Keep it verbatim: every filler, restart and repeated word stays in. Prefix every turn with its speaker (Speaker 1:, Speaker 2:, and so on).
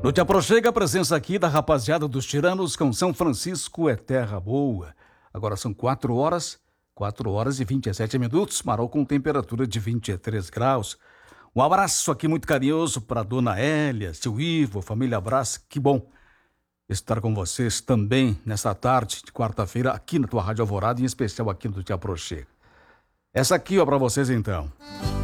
Speaker 1: No Te Aproxega, a presença aqui da rapaziada dos tiranos com São Francisco é terra boa. Agora são quatro horas, quatro horas e vinte e sete minutos, Marou com temperatura de vinte e três graus. Um abraço aqui muito carinhoso para Dona Hélia, seu Ivo, família Abraço, que bom estar com vocês também nessa tarde de quarta-feira aqui na tua Rádio Alvorada, em especial aqui no Te Aproxega. Essa aqui, ó, para vocês então.